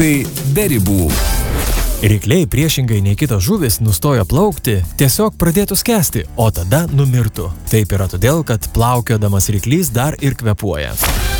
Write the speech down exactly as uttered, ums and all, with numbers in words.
Tai be ribų. Rykliai priešingai nei kitos žuvis nustojo plaukti, tiesiog pradėtų skęsti, o tada numirtų. Taip yra todėl, kad plaukiodamas ryklys dar ir kvėpuoja.